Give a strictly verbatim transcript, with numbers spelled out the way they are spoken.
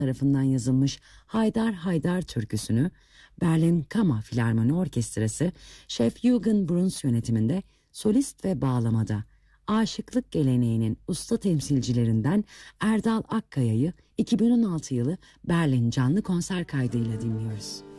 tarafından yazılmış Haydar Haydar türküsünü Berlin Kama Filarmoni Orkestrası Şef Jürgen Bruns yönetiminde solist ve bağlamada aşıklık geleneğinin usta temsilcilerinden Erdal Akkaya'yı iki bin on altı yılı Berlin canlı konser kaydıyla dinliyoruz.